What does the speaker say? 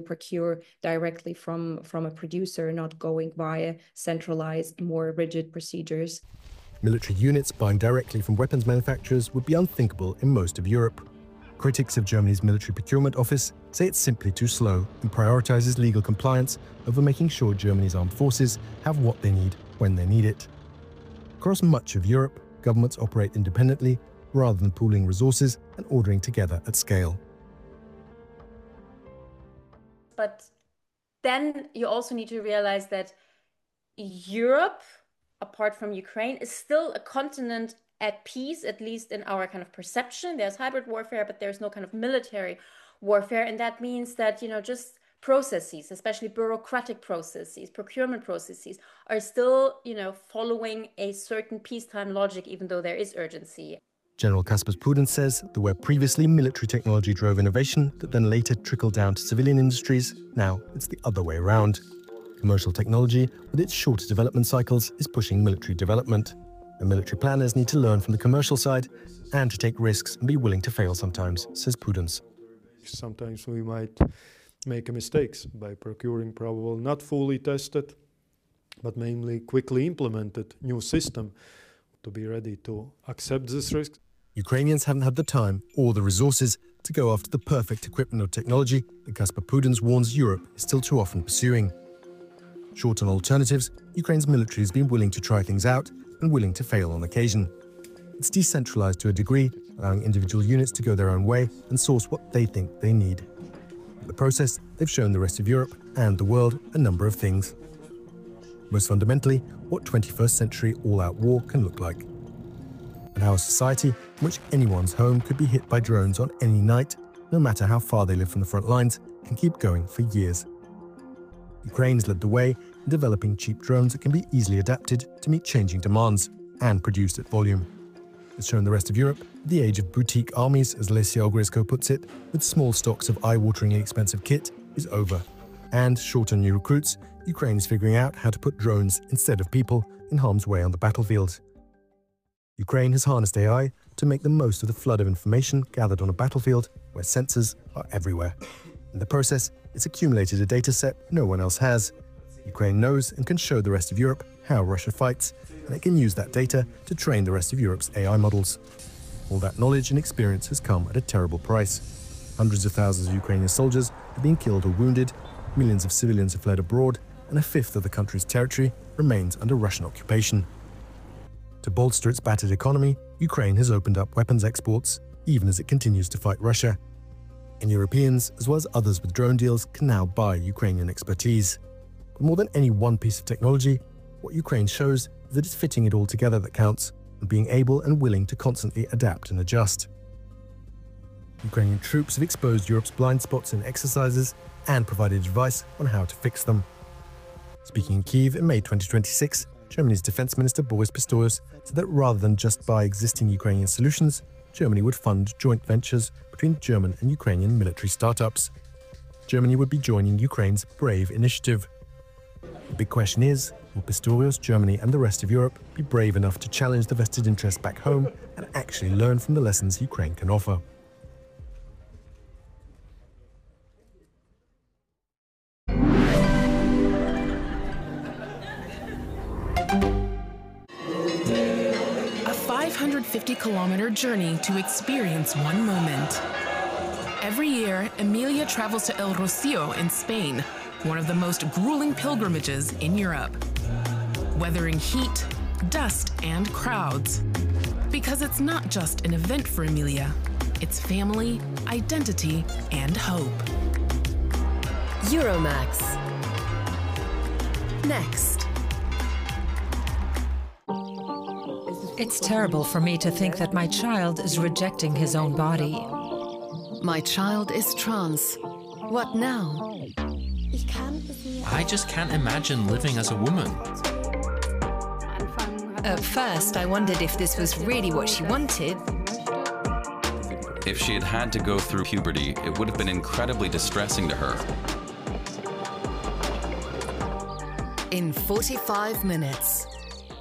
procure directly from a producer, not going via centralized, more rigid procedures. Military units buying directly from weapons manufacturers would be unthinkable in most of Europe. Critics of Germany's military procurement office say it's simply too slow and prioritizes legal compliance over making sure Germany's armed forces have what they need when they need it. Across much of Europe, governments operate independently rather than pooling resources and ordering together at scale. But then you also need to realize that Europe, apart from Ukraine, is still a continent at peace, at least in our kind of perception. There's hybrid warfare, but there's no kind of military warfare. And that means that, just processes, especially bureaucratic processes, procurement processes, are still, following a certain peacetime logic, even though there is urgency. General Kaspers Prudence says that where previously military technology drove innovation that then later trickled down to civilian industries, now it's the other way around. Commercial technology, with its shorter development cycles, is pushing military development. And military planners need to learn from the commercial side and to take risks and be willing to fail sometimes, says Prudence. Sometimes we might make mistakes by procuring probably not fully tested, but mainly quickly implemented new system to be ready to accept this risk. Ukrainians haven't had the time or the resources to go after the perfect equipment or technology that Kaspar Prudence warns Europe is still too often pursuing. Short on alternatives, Ukraine's military has been willing to try things out and willing to fail on occasion. It's decentralized to a degree, allowing individual units to go their own way and source what they think they need. In the process, they've shown the rest of Europe and the world a number of things. Most fundamentally, what 21st century all-out war can look like. And how a society in which anyone's home could be hit by drones on any night, no matter how far they live from the front lines, can keep going for years. Ukraine's led the way in developing cheap drones that can be easily adapted to meet changing demands and produced at volume. It's shown the rest of Europe the age of boutique armies, as Lesia Ogrysko puts it, with small stocks of eye-wateringly expensive kit, is over. And, short on new recruits, Ukraine is figuring out how to put drones instead of people in harm's way on the battlefield. Ukraine has harnessed AI to make the most of the flood of information gathered on a battlefield where sensors are everywhere. In the process, it's accumulated a data set no one else has. Ukraine knows and can show the rest of Europe how Russia fights, and it can use that data to train the rest of Europe's AI models. All that knowledge and experience has come at a terrible price. Hundreds of thousands of Ukrainian soldiers have been killed or wounded, millions of civilians have fled abroad, and a fifth of the country's territory remains under Russian occupation. To bolster its battered economy, Ukraine has opened up weapons exports, even as it continues to fight Russia. And Europeans, as well as others with drone deals, can now buy Ukrainian expertise. But more than any one piece of technology, what Ukraine shows is that it's fitting it all together that counts, and being able and willing to constantly adapt and adjust. Ukrainian troops have exposed Europe's blind spots in exercises and provided advice on how to fix them. Speaking in Kyiv in May 2026, Germany's Defense Minister Boris Pistorius said that rather than just buy existing Ukrainian solutions, Germany would fund joint ventures between German and Ukrainian military startups. Germany would be joining Ukraine's BRAVE initiative. The big question is, will Pistorius, Germany and the rest of Europe be brave enough to challenge the vested interests back home and actually learn from the lessons Ukraine can offer? A 550-kilometer journey to experience one moment. Every year, Emilia travels to El Rocío in Spain, one of the most grueling pilgrimages in Europe. Weathering heat, dust, and crowds. Because it's not just an event for Emilia, it's family, identity, and hope. Euromax. Next. It's terrible for me to think that my child is rejecting his own body. My child is trans. What now? I just can't imagine living as a woman. At first, I wondered if this was really what she wanted. If she had had to go through puberty, it would have been incredibly distressing to her. In 45 minutes.